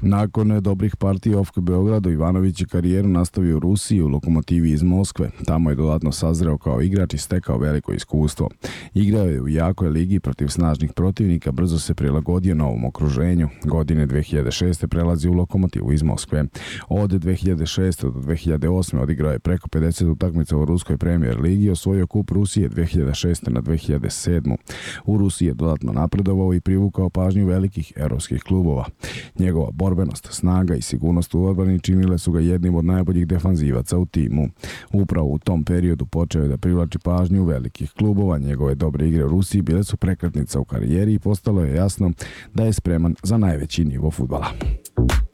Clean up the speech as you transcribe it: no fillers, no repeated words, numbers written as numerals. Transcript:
Nakon dobrih partija OFK Beogradu, Ivanović je karijeru nastavio u Rusiji u Lokomotivi iz Moskve. Tamo je dodatno sazreo kao igrač i stekao veliko iskustvo. Igrao je u jakoj ligi protiv snažnih protivnika, brzo se prilagodio novom okruženju. Godine 2006. prelazi u Lokomotivu iz Moskve. Od 2006. do 2008. odigrao je preko 50 utakmica u ruskoj premijer ligi i osvojio kup Rusije 2006. na 2007. U Rusiji je dodatno napredovao i privukao pažnju velikih evropskih klubova. Njegova borbenost, snaga i sigurnost u odbrani činile su ga jednim od najboljih defanzivaca u timu. Upravo u tom periodu počeo je da privlači pažnju velikih klubova. Njegove dobre igre u Rusiji bile su prekretnica u karijeri i postalo je jasno da je spreman za najveći nivo fudbala.